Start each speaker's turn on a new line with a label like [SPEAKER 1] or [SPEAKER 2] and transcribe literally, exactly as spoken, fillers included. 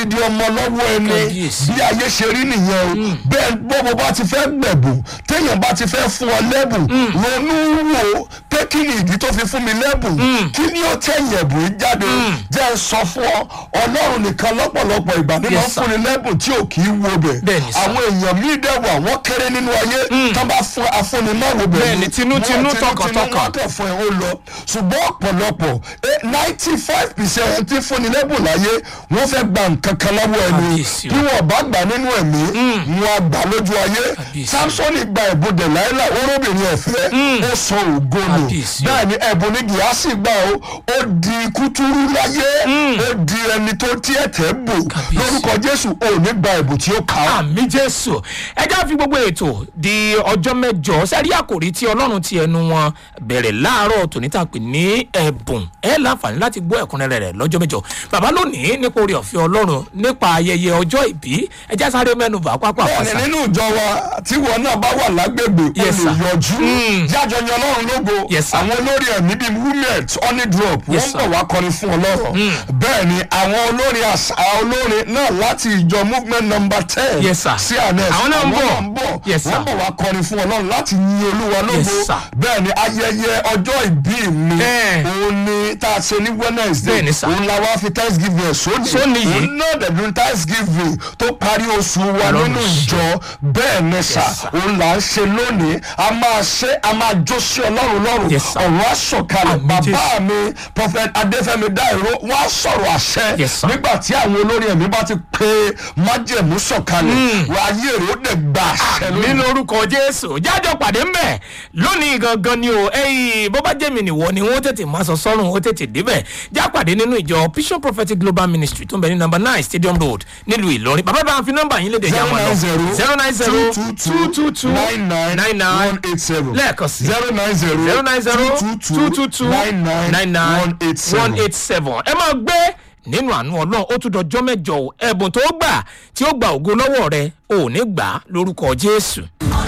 [SPEAKER 1] odidi ọmọ lọ́wọ́ ẹni bí ayé ṣe rí nìyẹn o bẹ́ẹ̀ bọ́bọ̀ bá ti fẹ́ gbẹ̀bùn téèyàn bá ti fẹ́ fún ọ lẹ́bùn ronú wò pé kí ni ìdí tó fi fún mi lẹ́bùn kí ni ó tẹ̀yìn ẹ̀bùn jáde jẹ́ sọ fún ọ ọlọ́run nìkan lọ́pọ̀lọpọ̀ ìgbà nínú fúnni lẹ́bùn tí ò kì í wo bẹ̀ àwọn èèyàn míì dẹ̀wọ̀ àwọn kéré nínú ayé tán bá fún afúnni náà wo bẹ̀
[SPEAKER 2] ní tinútinú tọkàntọkàn
[SPEAKER 1] fún ẹ ó lọ ṣùgbọ́n ọ̀pọ̀lọpọ̀ ninety five percent tí fúnni lẹ́bùn láyé wọ́n fẹ́ gba nǹkan kan lọ́wọ́ ẹni bí wọ́n bá gbà nínú ẹ̀mí wọn gbà lójú ayé Samson gba ẹ̀bùn Dẹ̀láílà orobìnrin ẹ̀fẹ́ ó sọ ògo nù bẹ́ẹ̀ ni ẹ̀bùn ní Gíhásì gbà ó ó di kútúrú láyé ó di ẹni tó tí ẹ̀tẹ̀ bò lórúkọ Jésù ò ní gba ẹ̀bùn tí ó kà á.
[SPEAKER 2] àmì Jésù ẹjọ́ fi gbogbo ètò di ọjọ́ mẹ́jọ sẹ́rí àkòrí tí Ọlọ́run ti ẹnu wọn bẹ̀rẹ̀ láàárọ̀ tòní tá a pè ní ẹ̀bùn ẹ̀ láǹfààní láti gbọ́ ẹ̀kúnrẹ́rẹ́ rẹ̀ lọ́jọ́ mẹ́jọ bàbá lónìí nípa oore ọ̀fẹ́ Ọlọ́run nípa ayẹyẹ ọjọ́ ìbí ẹjẹ́ sáré mẹ́nu bà pápá
[SPEAKER 1] pàṣẹ. bẹ́ẹ̀ni nínú ìjọ wa tí wọn náà bá wà lágbègbè olùyọjú jájọ yan Ọlọ́run lógo àwọn olórí ẹ̀mí bíi womet honey drop wọ́n bọ̀ wá kọrin fún Ọlọ́run bẹ́ẹ̀ni àwọn olórí àṣà olórin náà láti ìjọ movement number ten sí anes
[SPEAKER 2] àwọn náà ń bọ̀
[SPEAKER 1] wọ́n bọ̀ wá kọrin fún Ọlọ́run láti yin Olúwa lógo bẹ́ẹ̀ni ayẹyẹ ọjọ́ ìbí mi òun ni tá a ṣe ní Wednesday òun la wá fi thanksgiving sóni òun náà dẹ̀dùn thanksgiving tó parí oṣù wa nínú ìjọ bẹ́ẹ̀ ni sà òun là ń ṣe lónìí a máa ṣe a máa jó sí Ọlọ́run lọ́rùn ọ̀rọ̀ àṣọkalẹ̀ bàbá mi prophet Adéfẹ́mi Dáìró wọ́n á sọ̀rọ̀ àṣẹ nígbà tí àwọn olórí ẹ̀mí bá ti pé májẹ̀mú sọ̀kalẹ̀ wà á yé èrè ó dẹ̀ gba àṣẹ lónìí.
[SPEAKER 2] nínú orúkọ Jésù jájọ pàdé mbẹ lónìí gangan ni o ẹyìn bó bá jẹ́ mi nìwọ ni wọ́n tètè máa sọ sọ́run ó tètè débẹ̀ já pàdé nínú ìjọ Vision Prophetic Global Ministry tó ń bẹ ní number nine Stadium Road nílùú Ìlọrin bàbá bá ń fi nọ́mbà yín lédè ìjà wọn lọ zero nine zero two two two nine nine one eight seven lẹ́ẹ̀kan sí
[SPEAKER 1] zero nine zero
[SPEAKER 2] zero nine zero two two two nine nine one eight seven ẹ máa gbé nínú àánú Ọlọ́run ó tún dọjọ́ mẹ́jọ ẹ̀bùn tó gbà tí ó gba ògo lọ́wọ́ rẹ̀ ò ní gbà lórúkọ Jésù.